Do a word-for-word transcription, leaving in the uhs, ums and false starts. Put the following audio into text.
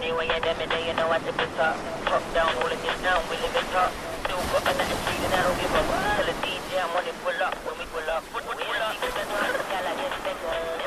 Anyway, yeah, them and they, you know I tip it top. Top down, all of this down, we live it top. Still got an attitude and I don't give up. Tell the D J I'm on it, pull up when we pull up. We ain't niggas that want to like this,